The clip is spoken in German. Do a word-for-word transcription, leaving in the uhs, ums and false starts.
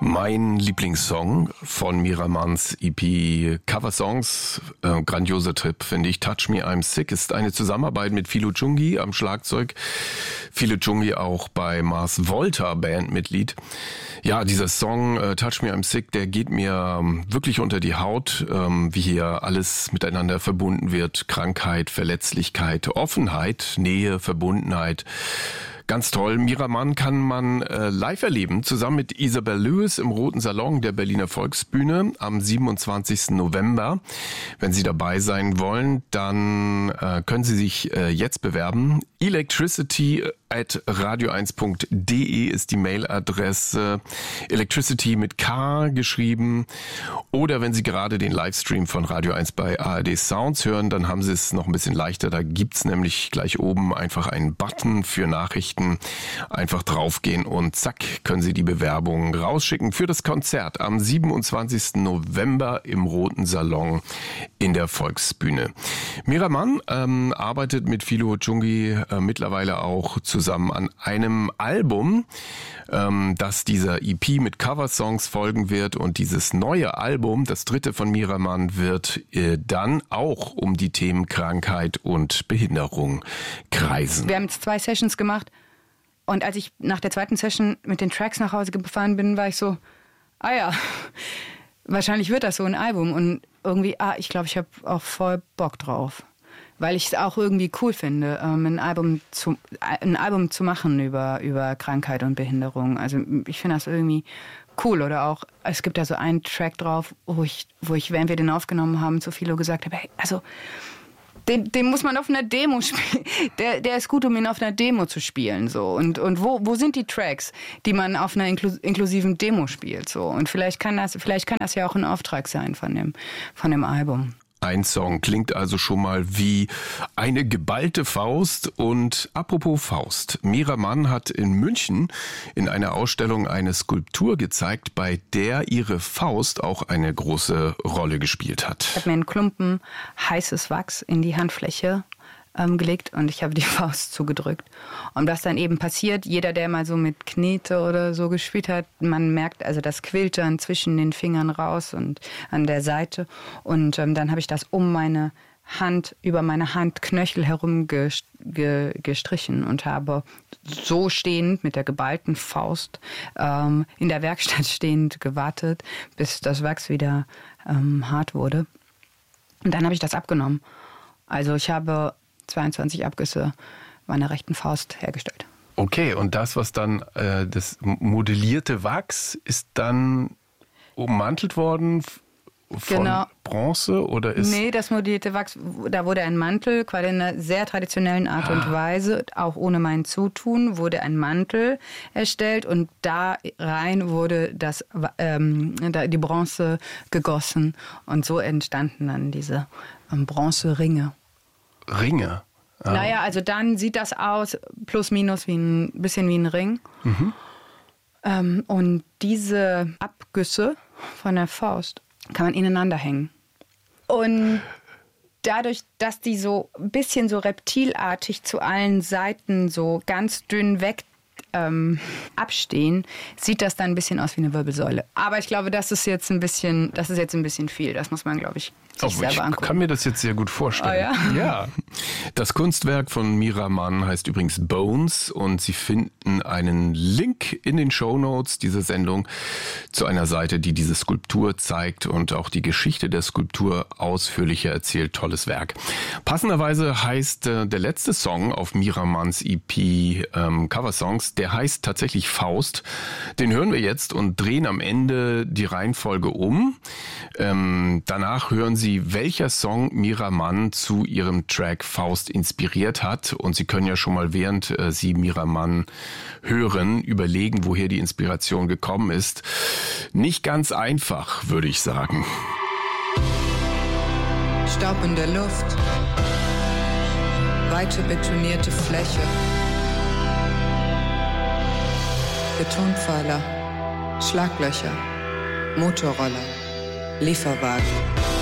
Mein Lieblingssong von Miramanns E P Cover Songs, äh, grandioser Trip, finde ich. Touch Me, I'm Sick ist eine Zusammenarbeit mit Philo Jungi am Schlagzeug. Philo Jungi auch bei Mars Volta Bandmitglied. Ja, dieser Song äh, Touch Me, I'm Sick, der geht mir ähm, wirklich unter die Haut, ähm, wie hier alles miteinander verbunden wird. Krankheit, Verletzlichkeit, Offenheit, Nähe, Verbundenheit. Ganz toll. Miramann kann man äh, live erleben, zusammen mit Isabel Lewis im Roten Salon der Berliner Volksbühne am siebenundzwanzigsten November. Wenn Sie dabei sein wollen, dann äh, können Sie sich äh, jetzt bewerben. Electricity at radio eins punkt de ist die Mailadresse. Electricity mit K geschrieben. Oder wenn Sie gerade den Livestream von Radio eins bei A R D Sounds hören, dann haben Sie es noch ein bisschen leichter. Da gibt's nämlich gleich oben einfach einen Button für Nachrichten. Einfach draufgehen und zack, können Sie die Bewerbung rausschicken für das Konzert am siebenundzwanzigsten November im Roten Salon in der Volksbühne. Miramann ähm, arbeitet mit Philo Jungi äh, mittlerweile auch zusammen an einem Album, ähm, das dieser E P mit Coversongs folgen wird, und dieses neue Album, das dritte von Miramann, wird äh, dann auch um die Themen Krankheit und Behinderung kreisen. Wir haben jetzt zwei Sessions gemacht und als ich nach der zweiten Session mit den Tracks nach Hause gefahren bin, war ich so, ah ja, wahrscheinlich wird das so ein Album, und irgendwie, ah, ich glaube, ich habe auch voll Bock drauf. Weil ich es auch irgendwie cool finde, ähm, ein Album zu ein Album zu machen über über Krankheit und Behinderung. Also ich finde das irgendwie cool. Oder auch, es gibt da so einen Track drauf, wo ich, wo ich, während wir den aufgenommen haben, zu Philo gesagt habe, hey, also den, den muss man auf einer Demo spielen. Der, der ist gut, um ihn auf einer Demo zu spielen. So. Und, und wo, wo sind die Tracks, die man auf einer inklu- inklusiven Demo spielt? So. Und vielleicht kann das, vielleicht kann das ja auch ein Auftrag sein von dem, von dem Album. Ein Song klingt also schon mal wie eine geballte Faust. Und apropos Faust, Miramann hat in München in einer Ausstellung eine Skulptur gezeigt, bei der ihre Faust auch eine große Rolle gespielt hat. Ich habe mir einen Klumpen heißes Wachs in die Handfläche ähm, gelegt und ich habe die Faust zugedrückt. Und was dann eben passiert, jeder, der mal so mit Knete oder so gespielt hat, man merkt, also das quillt dann zwischen den Fingern raus und an der Seite. Und ähm, dann habe ich das um meine Hand, über meine Handknöchel herum gest- ge- gestrichen und habe so stehend mit der geballten Faust ähm, in der Werkstatt stehend gewartet, bis das Wachs wieder ähm, hart wurde. Und dann habe ich das abgenommen. Also ich habe zweiundzwanzig Abgüsse meiner rechten Faust hergestellt. Okay, und das, was dann, äh, das modellierte Wachs, ist dann ummantelt worden von genau. Bronze, oder ist... Nee, das modellierte Wachs, da wurde ein Mantel, quasi in einer sehr traditionellen Art und Weise, auch ohne mein Zutun, wurde ein Mantel erstellt und da rein wurde das, ähm, die Bronze gegossen und so entstanden dann diese ähm, Bronzeringe. Ringe? Ah. Naja, also dann sieht das aus, plus minus, wie ein bisschen wie ein Ring. Mhm. Ähm, und diese Abgüsse von der Faust kann man ineinander hängen. Und dadurch, dass die so ein bisschen so reptilartig zu allen Seiten so ganz dünn weg ähm, abstehen, sieht das dann ein bisschen aus wie eine Wirbelsäule. Aber ich glaube, das ist jetzt ein bisschen, das ist jetzt ein bisschen viel. Das muss man, glaube ich, sich oh, selber ich angucken. kann mir das jetzt sehr gut vorstellen. Oh, ja? Ja. Das Kunstwerk von Miramann heißt übrigens Bones und Sie finden einen Link in den Shownotes dieser Sendung zu einer Seite, die diese Skulptur zeigt und auch die Geschichte der Skulptur ausführlicher erzählt. Tolles Werk. Passenderweise heißt äh, der letzte Song auf Miramanns E P ähm, Coversongs, der heißt tatsächlich Faust. Den hören wir jetzt und drehen am Ende die Reihenfolge um. Ähm, danach hören Sie, welcher Song Miramann zu ihrem Track Faust inspiriert hat. Und Sie können ja schon mal, während äh, Sie Miramann hören, überlegen, woher die Inspiration gekommen ist. Nicht ganz einfach, würde ich sagen. Staub in der Luft, weite betonierte Fläche, Betonpfeiler, Schlaglöcher, Motorroller, Lieferwagen.